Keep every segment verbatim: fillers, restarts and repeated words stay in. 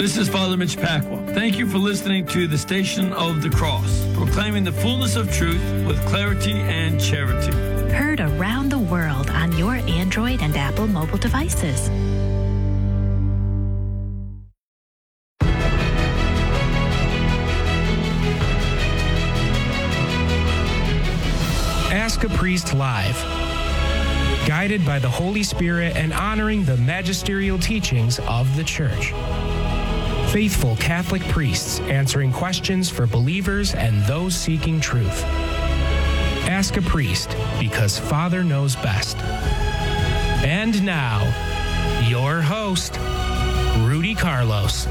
This is Father Mitch Pacwa. Thank you for listening to the Station of the Cross, proclaiming the fullness of truth with clarity and charity. Heard around the world on your Android and Apple mobile devices. Ask a Priest Live. Guided by the Holy Spirit and honoring the magisterial teachings of the Church. Faithful Catholic priests answering questions for believers and those seeking truth. Ask a Priest, because Father knows best. And now, your host, Rudy Carlos.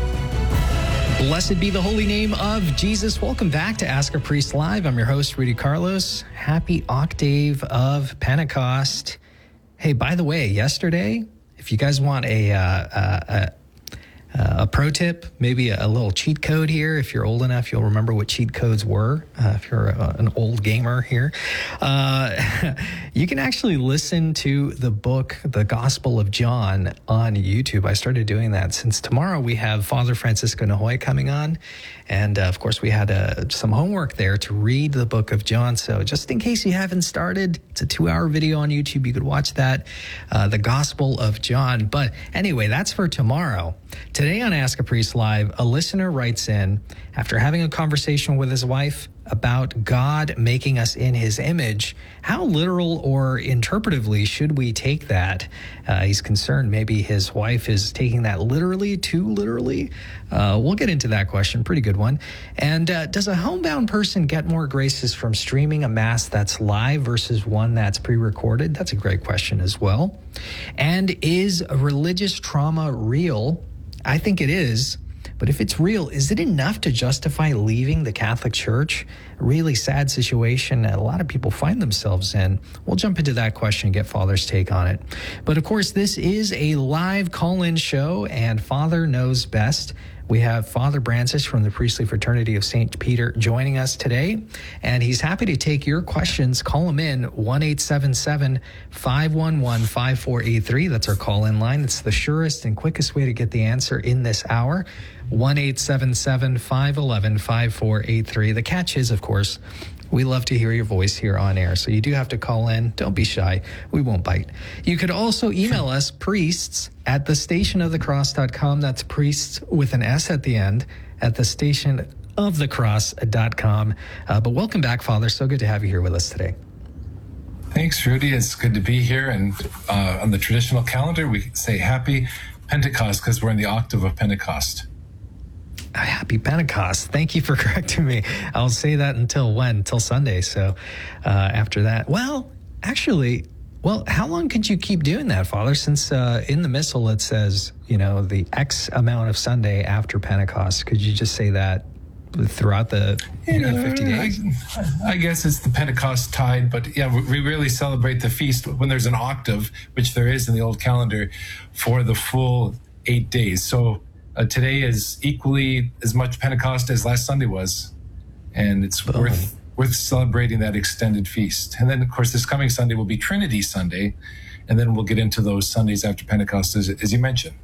Blessed be the holy name of Jesus. Welcome back to Ask a Priest Live. I'm your host, Rudy Carlos. Happy octave of Pentecost. Hey, by the way, yesterday, if you guys want a, uh, uh, a, a pro tip, maybe a, a little cheat code here, if you're old enough, you'll remember what cheat codes were. Uh, if you're a, an old gamer here, uh, you can actually listen to the book, The Gospel of John, on YouTube. I started doing that since tomorrow we have Father Francisco Nahoy coming on. And uh, of course, we had uh, some homework there to read the book of John. So just in case you haven't started, it's a two hour video on YouTube. You could watch that, uh, The Gospel of John. But anyway, that's for tomorrow. Today on Ask a Priest Live, a listener writes in, after having a conversation with his wife about God making us in his image, how literal or interpretively should we take that? Uh, he's concerned maybe his wife is taking that literally, too literally. Uh, we'll get into that question. Pretty good one. And uh, does a homebound person get more graces from streaming a Mass that's live versus one that's pre-recorded? That's a great question as well. And is religious trauma real? I think it is. But if it's real, is it enough to justify leaving the Catholic Church? A really sad situation that a lot of people find themselves in. We'll jump into that question and get Father's take on it. But of course, this is a live call-in show, and Father knows best. We have Father Brancis from the Priestly Fraternity of Saint Peter joining us today, and he's happy to take your questions. Call him in, one eight seven seven, five one one, five four eight three. That's our call-in line. It's the surest and quickest way to get the answer in this hour, one eight seven seven, five one one, five four eight three. The catch is, of course, we love to hear your voice here on air, so you do have to call in. Don't be shy. We won't bite. You could also email us, priests at the station of the cross dot com. That's priests with an S at the end, at the station of the cross dot com. Uh, but welcome back, Father. So good to have you here with us today. Thanks, Rudy. It's good to be here. And uh, on the traditional calendar, we say Happy Pentecost because we're in the octave of Pentecost. Happy Pentecost. Thank you for correcting me. I'll say that until when? Until Sunday. So uh, after that, well, actually, well, how long could you keep doing that, Father? Since uh, in the Missal it says, you know, the X amount of Sunday after Pentecost. Could you just say that throughout the you know, fifty days? I, I guess it's the Pentecost tide, but yeah, we really celebrate the feast when there's an octave, which there is in the old calendar, for the full eight days. So Uh, today is equally as much Pentecost as last Sunday was, and it's oh. worth worth celebrating that extended feast. And then, of course, this coming Sunday will be Trinity Sunday, and then we'll get into those Sundays after Pentecost, as, as you mentioned.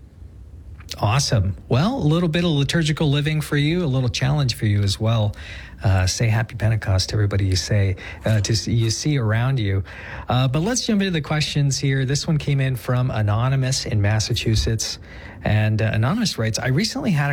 Awesome. Well, a little bit of liturgical living for you, a little challenge for you as well. Uh, say Happy Pentecost to everybody you say, uh, to see, you see around you. Uh, but let's jump into the questions here. This one came in from Anonymous in Massachusetts. And uh, Anonymous writes, I recently had a